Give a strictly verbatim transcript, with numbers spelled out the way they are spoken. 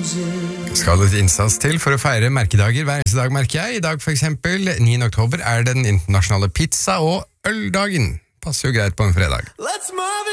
Skal litt innsats til for å feire merkedager hver eneste dag, merker jeg. I dag for eksempel, niende oktober, er den internasjonale pizza- og øldagen. Passer jo greit på en fredag.